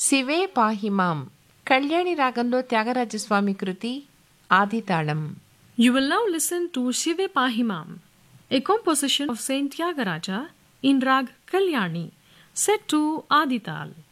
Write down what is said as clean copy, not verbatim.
శివే పాహిమాం కళ్యాణి రాగంలో త్యాగరాజస్వామి కృతి ఆదితాళం. You will now listen to Shive Pahimam, a composition of Saint Tyagaraja in Rag Kalyani, set to Adital.